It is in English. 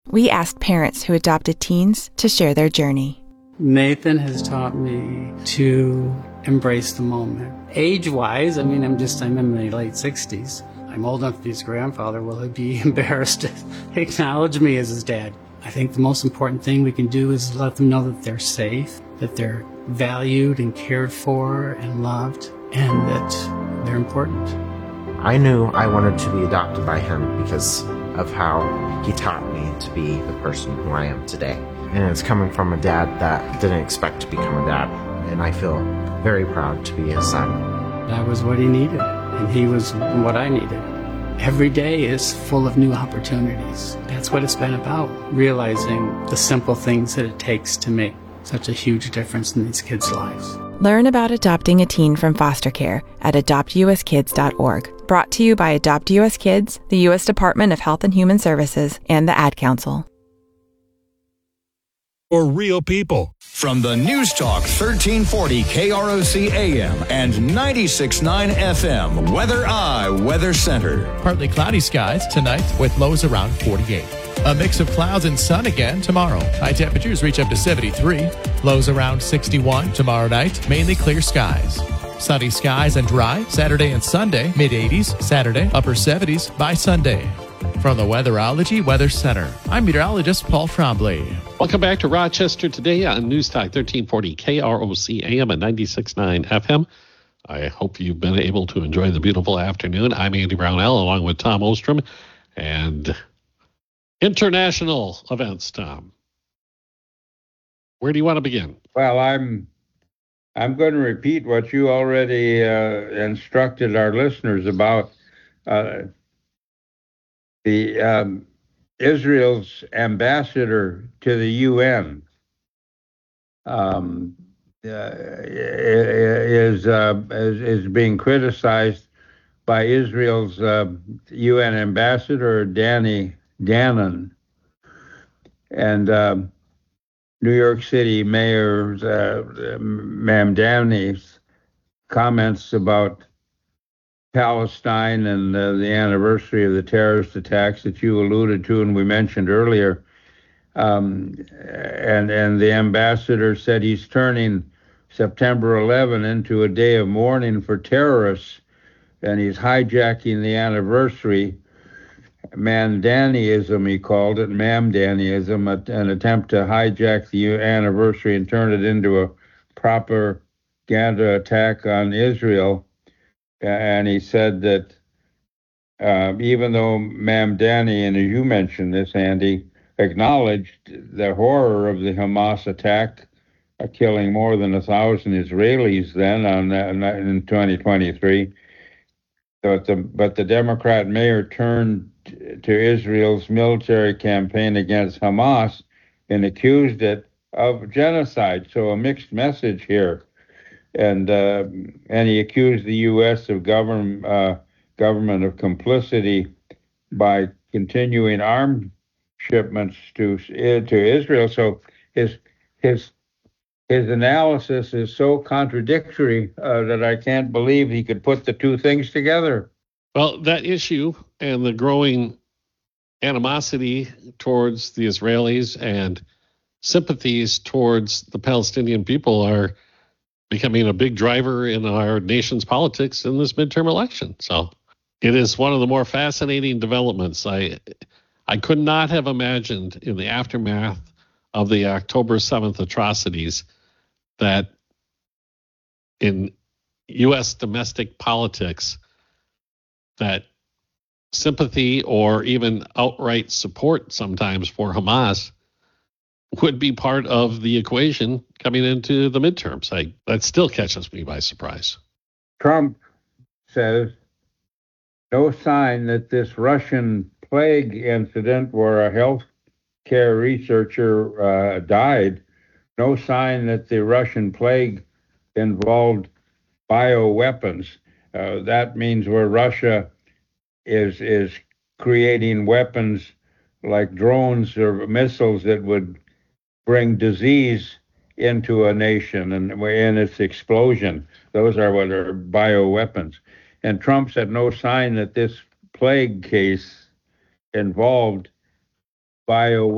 We asked parents who adopted teens to share their journey. Nathan has taught me to embrace the moment. Age-wise, I'm in my late 60s. I'm old enough to be his grandfather. Will he be embarrassed to acknowledge me as his dad? I think the most important thing we can do is let them know that they're safe, that they're valued and cared for and loved, and that they're important. I knew I wanted to be adopted by him because of how he taught me to be the person who I am today. And it's coming from a dad that didn't expect to become a dad, and I feel very proud to be his son. That was what he needed, and he was what I needed. Every day is full of new opportunities. That's what it's been about, realizing the simple things that it takes to make such a huge difference in these kids' lives. Learn about adopting a teen from foster care at adoptuskids.org. Brought to you by Adopt US Kids, the U.S. Department of Health and Human Services, and the Ad Council. For real people. From the News Talk 1340 KROC AM and 96.9 FM, Weather Center. Partly cloudy skies tonight with lows around 48. A mix of clouds and sun again tomorrow. High temperatures reach up to 73. Lows around 61 tomorrow night. Mainly clear skies. Sunny skies and dry Saturday and Sunday. Mid-80s Saturday. Upper 70s by Sunday. From the Weatherology Weather Center, I'm meteorologist Paul Trombley. Welcome back to Rochester today on News Talk 1340 KROC AM and 96.9 FM. I hope you've been able to enjoy the beautiful afternoon. I'm Andy Brownell along with Tom Ostrom. And international events, Tom. Where do you want to begin? Well, I'm going to repeat what you already instructed our listeners about. Israel's ambassador to the UN is being criticized by Israel's UN ambassador Danny Gannon, and New York City Mayor Mamdani's comments about Palestine and the anniversary of the terrorist attacks that you alluded to and we mentioned earlier. And the ambassador said he's turning September 11 into a day of mourning for terrorists, and he's hijacking the anniversary. Mamdaniism, he called it, Mamdaniism, an attempt to hijack the anniversary and turn it into a propaganda attack on Israel. And he said that even though Mamdani, and as you mentioned this, Andy, acknowledged the horror of the Hamas attack, killing more than 1,000 Israelis then in 2023, but the Democrat mayor turned to Israel's military campaign against Hamas and accused it of genocide. So a mixed message here. And he accused the U.S. of government of complicity by continuing arms shipments to Israel. So his analysis is so contradictory that I can't believe he could put the two things together. Well, that issue and the growing animosity towards the Israelis and sympathies towards the Palestinian people are becoming a big driver in our nation's politics in this midterm election. So it is one of the more fascinating developments. I could not have imagined in the aftermath of the October 7th atrocities that in U.S. domestic politics that sympathy or even outright support sometimes for Hamas would be part of the equation coming into the midterms. That still catches me by surprise. Trump says no sign that this Russian plague incident where a health care researcher died, no sign that the Russian plague involved bioweapons. That means where Russia is creating weapons like drones or missiles that would bring disease into a nation and in its explosion. Those are what are bioweapons. And Trump said no sign that this plague case involved bioweapons.